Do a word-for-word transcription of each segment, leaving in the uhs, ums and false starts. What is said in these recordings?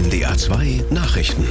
N D R zwei Nachrichten.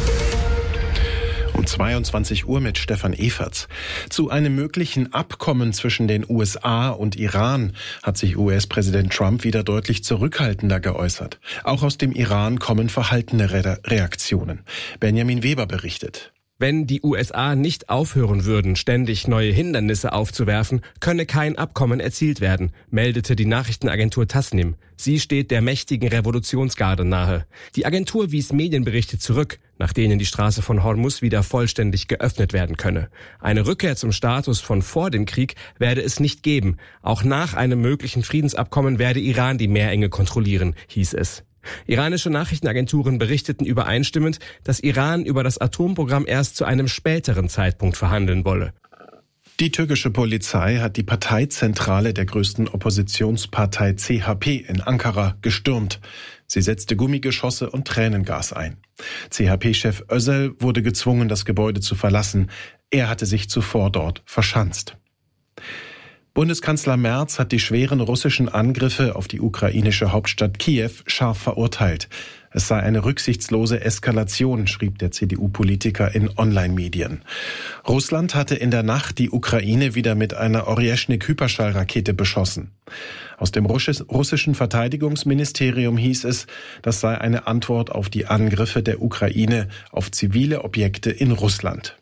Um zweiundzwanzig Uhr mit Stefan Everts. Zu einem möglichen Abkommen zwischen den U S A und Iran hat sich U S-Präsident Trump wieder deutlich zurückhaltender geäußert. Auch aus dem Iran kommen verhaltene Re- Reaktionen. Benjamin Weber berichtet. Wenn die U S A nicht aufhören würden, ständig neue Hindernisse aufzuwerfen, könne kein Abkommen erzielt werden, meldete die Nachrichtenagentur Tasnim. Sie steht der mächtigen Revolutionsgarde nahe. Die Agentur wies Medienberichte zurück, nach denen die Straße von Hormuz wieder vollständig geöffnet werden könne. Eine Rückkehr zum Status von vor dem Krieg werde es nicht geben. Auch nach einem möglichen Friedensabkommen werde Iran die Meerenge kontrollieren, hieß es. Iranische Nachrichtenagenturen berichteten übereinstimmend, dass Iran über das Atomprogramm erst zu einem späteren Zeitpunkt verhandeln wolle. Die türkische Polizei hat die Parteizentrale der größten Oppositionspartei C H P in Ankara gestürmt. Sie setzte Gummigeschosse und Tränengas ein. C H P-Chef Özel wurde gezwungen, das Gebäude zu verlassen. Er hatte sich zuvor dort verschanzt. Bundeskanzler Merz hat die schweren russischen Angriffe auf die ukrainische Hauptstadt Kiew scharf verurteilt. Es sei eine rücksichtslose Eskalation, schrieb der C D U-Politiker in Online-Medien. Russland hatte in der Nacht die Ukraine wieder mit einer Orjeschnik-Hyperschallrakete beschossen. Aus dem russischen Verteidigungsministerium hieß es, das sei eine Antwort auf die Angriffe der Ukraine auf zivile Objekte in Russland.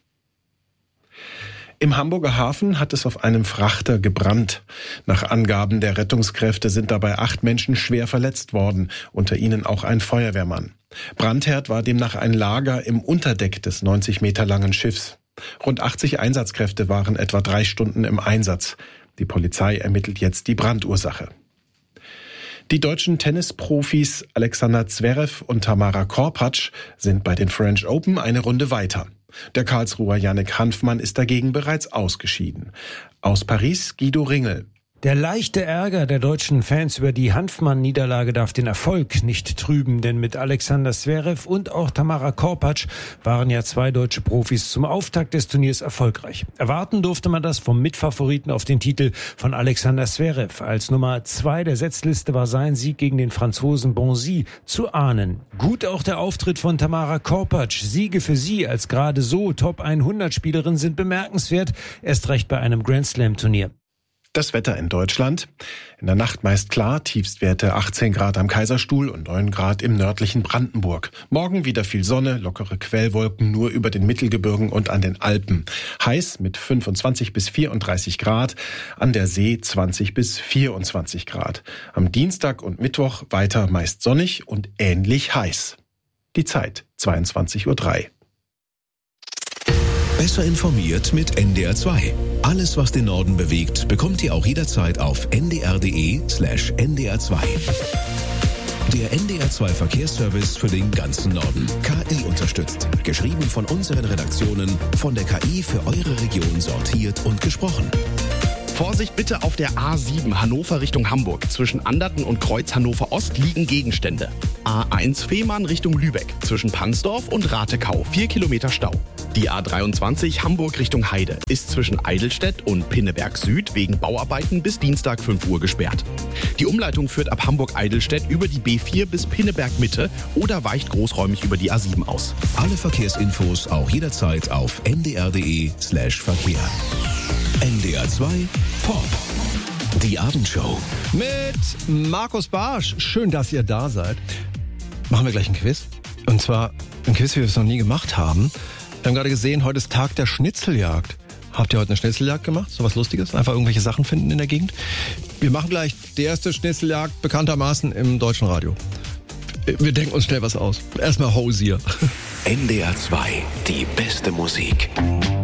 Im Hamburger Hafen hat es auf einem Frachter gebrannt. Nach Angaben der Rettungskräfte sind dabei acht Menschen schwer verletzt worden, unter ihnen auch ein Feuerwehrmann. Brandherd war demnach ein Lager im Unterdeck des neunzig Meter langen Schiffs. Rund achtzig Einsatzkräfte waren etwa drei Stunden im Einsatz. Die Polizei ermittelt jetzt die Brandursache. Die deutschen Tennisprofis Alexander Zverev und Tamara Korpatsch sind bei den French Open eine Runde weiter. Der Karlsruher Jannik Hanfmann ist dagegen bereits ausgeschieden. Aus Paris Guido Ringel. Der leichte Ärger der deutschen Fans über die Hanfmann-Niederlage darf den Erfolg nicht trüben, denn mit Alexander Zverev und auch Tamara Korpatsch waren ja zwei deutsche Profis zum Auftakt des Turniers erfolgreich. Erwarten durfte man das vom Mitfavoriten auf den Titel von Alexander Zverev. Als Nummer zwei der Setzliste war sein Sieg gegen den Franzosen Bonzi zu ahnen. Gut auch der Auftritt von Tamara Korpatsch. Siege für sie als gerade so Top hundert Spielerin sind bemerkenswert, erst recht bei einem Grand-Slam-Turnier. Das Wetter in Deutschland. In der Nacht meist klar, Tiefstwerte achtzehn Grad am Kaiserstuhl und neun Grad im nördlichen Brandenburg. Morgen wieder viel Sonne, lockere Quellwolken nur über den Mittelgebirgen und an den Alpen. Heiß mit fünfundzwanzig bis vierunddreißig Grad, an der See zwanzig bis vierundzwanzig Grad. Am Dienstag und Mittwoch weiter meist sonnig und ähnlich heiß. Die Zeit zweiundzwanzig Uhr drei. Besser informiert mit N D R zwei. Alles, was den Norden bewegt, bekommt ihr auch jederzeit auf n d r punkt d e slash n d r zwei. Der N D R zwei Verkehrsservice für den ganzen Norden. K I unterstützt. Geschrieben von unseren Redaktionen, von der K I für eure Region sortiert und gesprochen. Vorsicht bitte auf der A sieben Hannover Richtung Hamburg. Zwischen Anderten und Kreuz Hannover Ost liegen Gegenstände. A eins Fehmarn Richtung Lübeck. Zwischen Pansdorf und Ratekau. Vier Kilometer Stau. Die A dreiundzwanzig Hamburg Richtung Heide ist zwischen Eidelstedt und Pinneberg Süd wegen Bauarbeiten bis Dienstag fünf Uhr gesperrt. Die Umleitung führt ab Hamburg-Eidelstedt über die B vier bis Pinneberg Mitte oder weicht großräumig über die A sieben aus. Alle Verkehrsinfos auch jederzeit auf n d r punkt d e slash Verkehr. N D R zwei Pop. Die Abendshow. Mit Markus Barsch. Schön, dass ihr da seid. Machen wir gleich ein Quiz. Und zwar ein Quiz, wie wir es noch nie gemacht haben. Wir haben gerade gesehen, heute ist Tag der Schnitzeljagd. Habt ihr heute eine Schnitzeljagd gemacht? So was Lustiges? Einfach irgendwelche Sachen finden in der Gegend? Wir machen gleich die erste Schnitzeljagd bekanntermaßen im deutschen Radio. Wir denken uns schnell was aus. Erstmal Hosier. N D R zwei, die beste Musik.